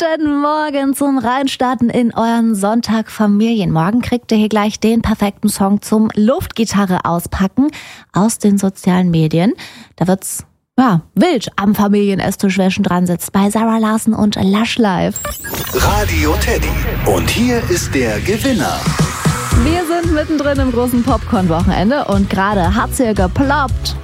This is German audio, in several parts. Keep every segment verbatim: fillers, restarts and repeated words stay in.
Guten Morgen zum Reinstarten in euren Sonntag Familienmorgen. Kriegt ihr hier gleich den perfekten Song zum Luftgitarre auspacken aus den sozialen Medien. Da wird's ja, wild am Familienesstisch, wer schon dran sitzt, bei Sarah Larsen und Lush Live. Radio Teddy. Und hier ist der Gewinner. Wir sind mittendrin im großen Popcorn-Wochenende und gerade hat's hier geploppt.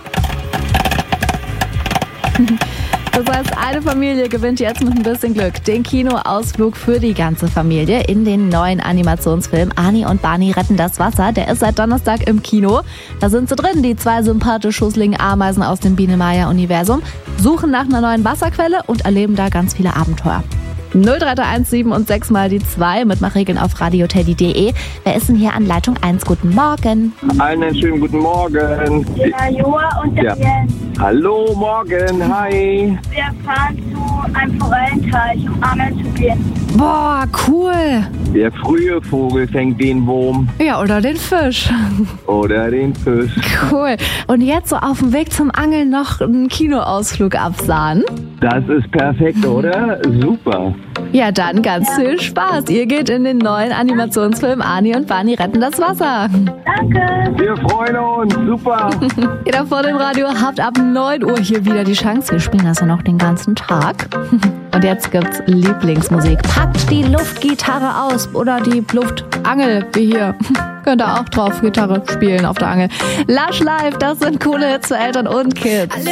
Das heißt, eine Familie gewinnt jetzt mit ein bisschen Glück den Kinoausflug für die ganze Familie in den neuen Animationsfilm Ani und Barney retten das Wasser. Der ist seit Donnerstag im Kino. Da sind sie drin, die zwei sympathisch schusseligen Ameisen aus dem Biene-Maya-Universum, suchen nach einer neuen Wasserquelle und erleben da ganz viele Abenteuer. null drei drei eins sieben und sechs mal die zwei, Mitmachregeln auf radioteddy punkt de. Wer ist denn hier an Leitung eins? Guten Morgen. Einen schönen guten Morgen. Ja, Joa und der Ja. Jens. Hallo, morgen, hi. Wir fahren zu einem Forellenteich, um angeln zu gehen. Boah, cool. Der frühe Vogel fängt den Wurm Ja, oder den Fisch. oder den Fisch. Cool. Und jetzt so auf dem Weg zum Angeln noch einen Kinoausflug absahen. Das ist perfekt, oder? Super. Ja, dann ganz viel Spaß. Ihr geht in den neuen Animationsfilm Ani und Barney retten das Wasser. Danke. Wir freuen uns, super. Ihr da vor dem Radio habt ab neun Uhr hier wieder die Chance. Wir spielen das ja noch den ganzen Tag. Und jetzt gibt's Lieblingsmusik. Packt die Luftgitarre aus oder die Luftangel, wie hier. Könnt ihr auch drauf Gitarre spielen auf der Angel. Lush Live, das sind coole Hits für Eltern und Kids.